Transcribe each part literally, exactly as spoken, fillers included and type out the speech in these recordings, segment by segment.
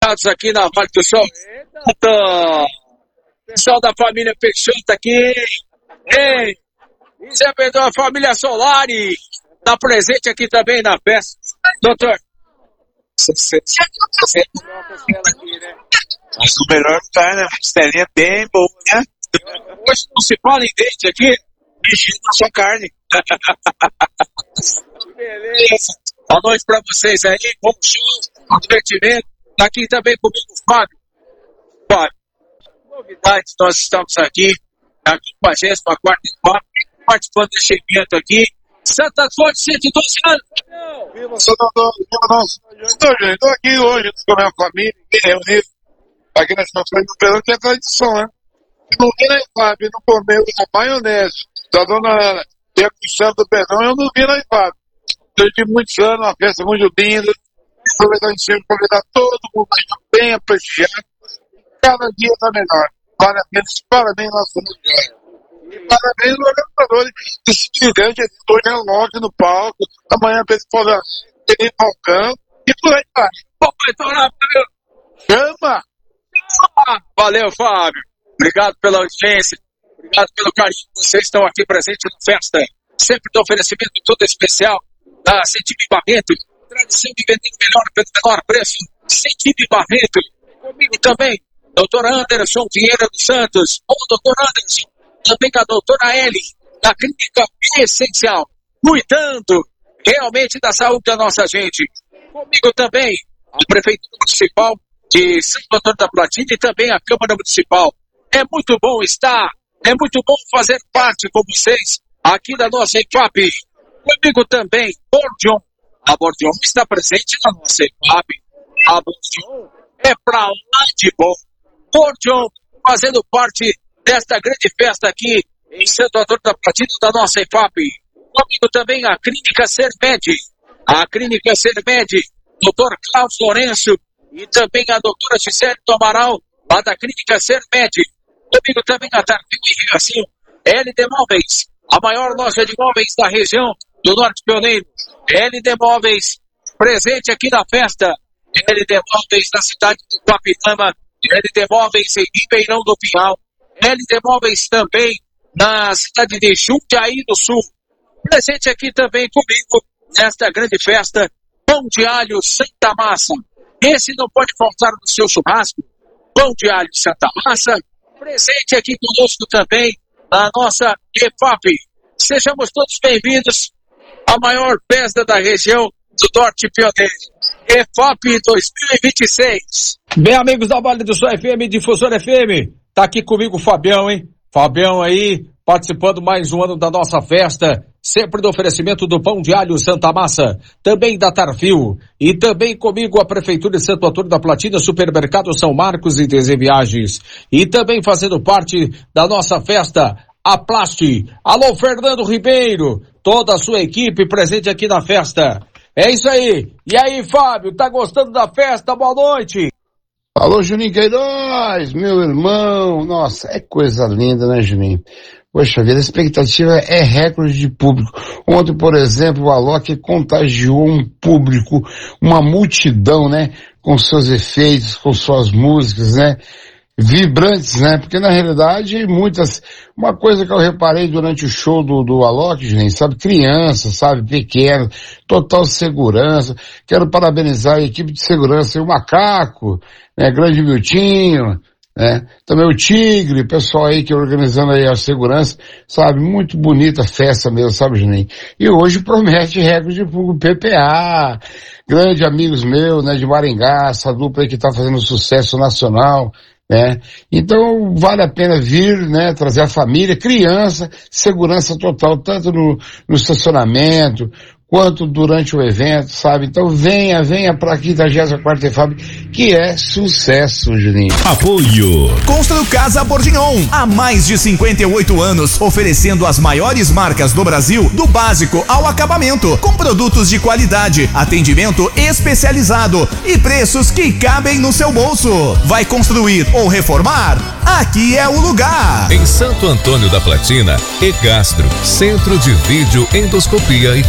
ligados aqui na Vale do Sol. Eita. Pessoal da família Peixoto aqui. Ei, Zé Pedro, a família Solari. Tá presente aqui também na festa. Doutor. Mas o melhor tá, né? Uma costelinha bem boa, né? Hoje não se fala em dente aqui. Mexendo na sua carne. Beleza. Boa noite pra vocês aí. Bom show, bom divertimento. Tá aqui também comigo o Fábio. Fábio. Novidades, nós estamos aqui. Aqui com a vigésima quarta etapa, participando desse evento aqui. Santa Fonte, cento e doze anos. Viva Santa Fonte. Estou, gente, estou aqui hoje com a minha família, reunido aqui nessa frente do Pedro, que é tradição, né? Não vi na Fábio, não comeu a maionese da dona Ana, que é com o santo do Pedrão, eu não vi na Fábio. Eu tive muitos anos, uma festa muito linda. Aproveitar de sempre, convidar todo mundo bem prestigiado. Cada dia está melhor. Vale a pena, parabéns, nosso lugar. E parabéns aos organizadores que se dividem, hoje é Loki no palco, amanhã pessoal tem Falcão e por aí vai. Bom, então lá, Fábio. Chama! Chama! Valeu, Fábio. Obrigado pela audiência. Obrigado pelo carinho que vocês estão aqui presentes na festa. Sempre do oferecimento todo especial da Centime Barreto. Tradição de vender melhor pelo menor preço. Centime Barreto. Comigo também, doutor Anderson Vieira dos Santos. Ô, doutor Anderson. Também com a doutora Eli, da Clínica Essencial. Cuidando realmente da saúde da nossa gente. Comigo também, a Prefeitura Municipal de Santo Antônio da Platina e também a Câmara Municipal. É muito bom estar, é muito bom fazer parte com vocês aqui da nossa EFAP. Comigo também, Bordion. A Bordion está presente na nossa EFAP. A Bordion é pra lá de bom. Bordion fazendo parte desta grande festa aqui em Santo Antônio da Platina da nossa EFAP. Comigo também a Clínica Sermed. A Clínica Sermed, doutor Cláudio Lourenço e também a doutora Gisele do Amaral, lá da Clínica Sermed. Comigo também a Tarquinho e Riacinho, L D Móveis, a maior loja de móveis da região do Norte Pioneiro. L D Móveis, presente aqui na festa. L D Móveis na cidade de Guapinama. L D Móveis em Ribeirão do Pinhal. L D Móveis também na cidade de Jundiaí do Sul. Presente aqui também comigo nesta grande festa, Pão de Alho Santa Massa. Esse não pode faltar no seu churrasco. Pão de Alho Santa Massa. Presente aqui conosco também na nossa EFAP. Sejamos todos bem-vindos à maior festa da região do Norte Pioneiro. EFAP dois mil e vinte e seis. Bem, amigos da Vale do Sol F M, Difusor F M, tá aqui comigo o Fabião, hein? Fabião aí, participando mais um ano da nossa festa, sempre do oferecimento do Pão de Alho Santa Massa, também da Tarfil, e também comigo a Prefeitura de Santo Antônio da Platina, Supermercado São Marcos e Desenviagens, e também fazendo parte da nossa festa, a Plast. Alô, Fernando Ribeiro, toda a sua equipe presente aqui na festa. É isso aí. E aí, Fábio, tá gostando da festa? Boa noite. Alô, Juninho Queiroz, meu irmão. Nossa, é coisa linda, né, Juninho? Poxa vida, a expectativa é recorde de público. Ontem, por exemplo, o Alok contagiou um público, uma multidão, né? Com seus efeitos, com suas músicas, né? Vibrantes, né? Porque na realidade, muitas, uma coisa que eu reparei durante o show do, do Alok, gente, sabe, crianças, sabe, pequenos, total segurança. Quero parabenizar a equipe de segurança e o Macaco, né? Grande Miltinho, né? Também o Tigre, pessoal aí que organizando aí a segurança, sabe, muito bonita a festa mesmo, sabe, Juninho? E hoje promete recorde de público, P P A, grandes amigos meus, né, de Maringá, essa dupla aí que tá fazendo sucesso nacional, né? Então vale a pena vir, né, trazer a família, criança, segurança total, tanto no, no estacionamento, quanto durante o evento, sabe? Então venha, venha para a quinquagésima quarta EFAP, que é sucesso, Juninho. Apoio Constru Casa Bordignon, há mais de cinquenta e oito anos, oferecendo as maiores marcas do Brasil, do básico ao acabamento, com produtos de qualidade, atendimento especializado e preços que cabem no seu bolso. Vai construir ou reformar? Aqui é o lugar. Em Santo Antônio da Platina, Egastro, Centro de Vídeo, Endoscopia e Colonoscopia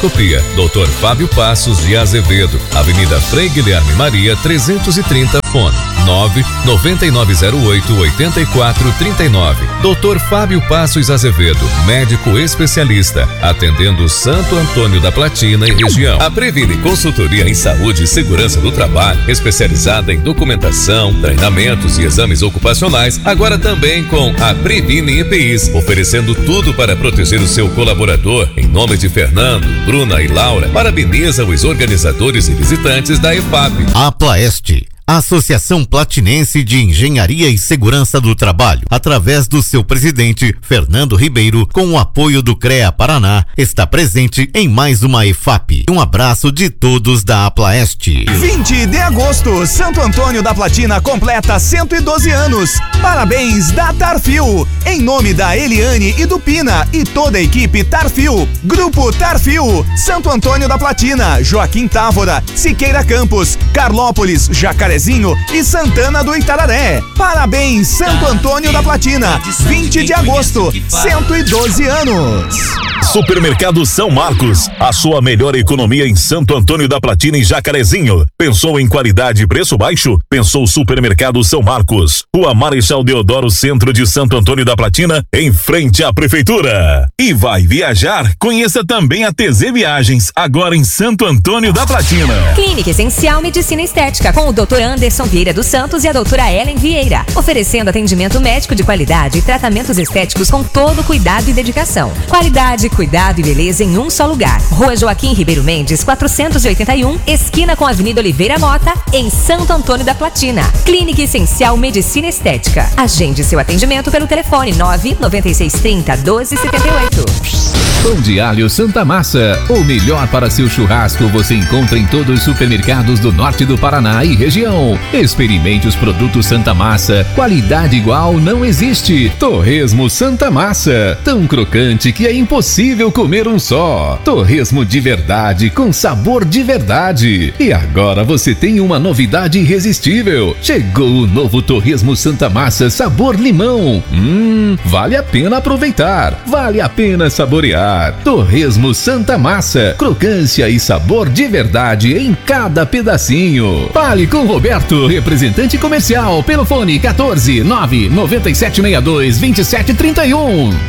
Endoscopia, doutor Fábio Passos de Azevedo, Avenida Frei Guilherme Maria, trezentos e trinta, fone nove nove nove zero oito oito quatro três nove. doutor Fábio Passos Azevedo, médico especialista, atendendo Santo Antônio da Platina e região. A Previne Consultoria em Saúde e Segurança do Trabalho, especializada em documentação, treinamentos e exames ocupacionais, agora também com a Previne E P Is, oferecendo tudo para proteger o seu colaborador. Em nome de Fernando, Bruna e Laura, parabeniza os organizadores e visitantes da E F A P. A Plaeste, Associação Platinense de Engenharia e Segurança do Trabalho, através do seu presidente, Fernando Ribeiro, com o apoio do CREA Paraná, está presente em mais uma E F A P. Um abraço de todos da Aplaeste. vinte de agosto, Santo Antônio da Platina completa cento e doze anos. Parabéns da Tarfil. Em nome da Eliane e do Pina e toda a equipe Tarfil. Grupo Tarfil, Santo Antônio da Platina, Joaquim Távora, Siqueira Campos, Carlópolis, Jacarezinho e Santana do Itararé. Parabéns, Santo Antônio da Platina. vinte de agosto, cento e doze anos. Supermercado São Marcos, a sua melhor economia em Santo Antônio da Platina e Jacarezinho. Pensou em qualidade e preço baixo? Pensou Supermercado São Marcos. Rua Marechal Deodoro, centro de Santo Antônio da Platina, em frente à Prefeitura. E vai viajar? Conheça também a T Z Viagens, agora em Santo Antônio da Platina. Clínica Essencial Medicina Estética, com o doutor Anderson Vieira dos Santos e a doutora Ellen Vieira, oferecendo atendimento médico de qualidade e tratamentos estéticos com todo cuidado e dedicação. Qualidade, cuidado e beleza em um só lugar. Rua Joaquim Ribeiro Mendes, quatrocentos e oitenta e um, esquina com a Avenida Oliveira Mota, em Santo Antônio da Platina. Clínica Essencial Medicina Estética. Agende seu atendimento pelo telefone nove nove seis três zero doze setenta e oito. Pão de Alho Santa Massa, o melhor para seu churrasco você encontra em todos os supermercados do norte do Paraná e região. Experimente os produtos Santa Massa, qualidade igual não existe. Torresmo Santa Massa, tão crocante que é impossível comer um só. Torresmo de verdade, com sabor de verdade. E agora você tem uma novidade irresistível. Chegou o novo Torresmo Santa Massa sabor limão. Hum, vale a pena aproveitar, vale a pena saborear. Torresmo Santa Massa, crocância e sabor de verdade em cada pedacinho. Fale com Roberto, representante comercial, pelo fone quatorze, nove nove sete seis dois, vinte e sete trinta e um.